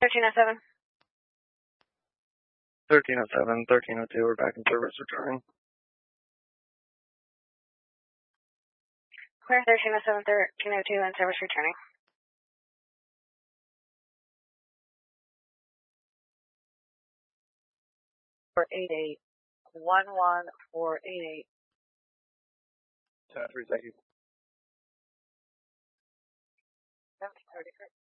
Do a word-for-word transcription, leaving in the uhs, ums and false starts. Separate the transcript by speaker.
Speaker 1: thirteen oh seven.
Speaker 2: thirteen oh seven, thirteen oh two, we're back in service returning.
Speaker 1: Clear thirteen oh seven, thirteen oh two, and service returning. four eight eight, one one four eight eight.
Speaker 2: Three seconds.
Speaker 1: That's thirty-six.